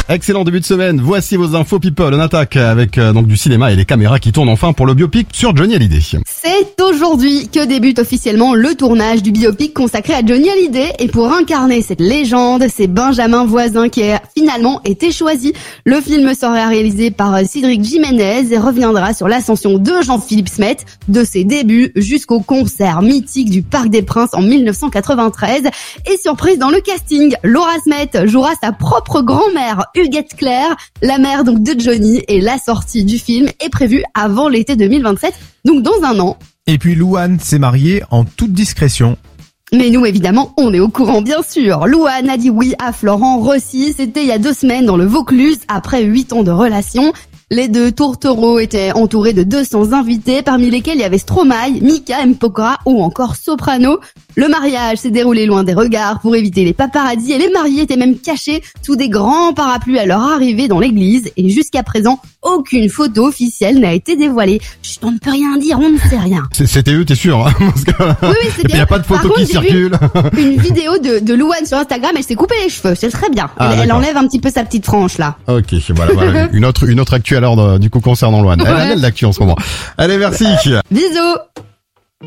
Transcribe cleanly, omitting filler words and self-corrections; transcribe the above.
Excellent début de semaine. Voici vos infos people. On attaque avec donc du cinéma et les caméras qui tournent enfin pour le biopic sur Johnny Hallyday. C'est aujourd'hui que débute officiellement le tournage du biopic consacré à Johnny Hallyday. Et pour incarner cette légende, c'est Benjamin Voisin qui a finalement été choisi. Le film sera réalisé par Cédric Jiménez et reviendra sur l'ascension de Jean-Philippe Smet, de ses débuts jusqu'au concert mythique du Parc des Princes en 1993. Et surprise dans le casting, Laura Smet jouera sa propre grand-mère, Huguette Claire, la mère donc de Johnny, et la sortie du film est prévue avant l'été 2027, donc dans un an. Et puis Louane s'est mariée en toute discrétion. Mais nous, évidemment, on est au courant, bien sûr. Louane a dit oui à Florent Rossi. C'était il y a 2 semaines dans le Vaucluse, après 8 ans de relation. Les deux tourtereaux étaient entourés de 200 invités, parmi lesquels il y avait Stromae, Mika M. Pokora ou encore Soprano. Le mariage s'est déroulé loin des regards pour éviter les paparazzis et les mariés étaient même cachés sous des grands parapluies à leur arrivée dans l'église. Et jusqu'à présent, aucune photo officielle n'a été dévoilée. Chut, on ne peut rien dire, on ne sait rien. C'était eux, t'es sûr, hein? Parce que... Oui, c'est bien. Il n'y a pas de photo qui circule. Une vidéo de Louane sur Instagram, elle s'est coupée les cheveux, c'est très bien. Elle enlève un petit peu sa petite frange là. Ok, voilà. Une autre actu à l'ordre du coup concernant Louane. Elle a l'actu en ce moment. Allez, merci. Bisous.